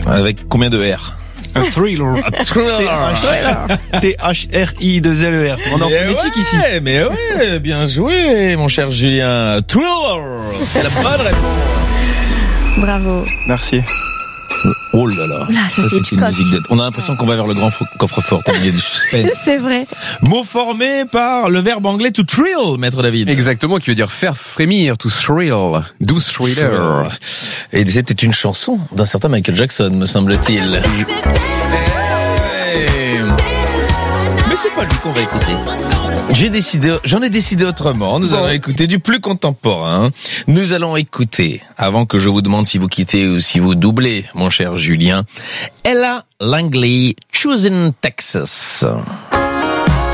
Avec combien de R? Un thriller. T-H-R-I-2-L-E-R. On est en phonétique ici. Mais ouais, bien joué, mon cher Julien. Thriller. C'est la bonne réponse. Bravo. Merci. Oh là là. Oula, ça, c'est c'est une musique de... On a l'impression qu'on va vers le grand coffre-fort. Il y a du suspense. C'est vrai. Mot formé par le verbe anglais to thrill, maître David. Exactement, qui veut dire faire frémir, to thrill, do thriller. Et c'était une chanson d'un certain Michael Jackson, me semble-t-il. Mais c'est pas lui qu'on va écouter. J'en ai décidé autrement. Nous allons écouter du plus contemporain. Nous allons écouter, avant que je vous demande si vous quittez ou si vous doublez, mon cher Julien, Ella Langley, Choosing Texas.